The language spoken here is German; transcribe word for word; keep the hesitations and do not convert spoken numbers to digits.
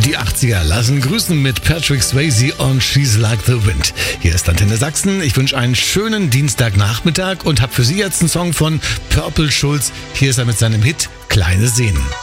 Die achtziger lassen grüßen mit Patrick Swayze und She's Like the Wind. Hier ist Antenne Sachsen. Ich wünsche einen schönen Dienstagnachmittag und habe für Sie jetzt einen Song von Purple Schulz. Hier ist er mit seinem Hit Kleine Sehnen.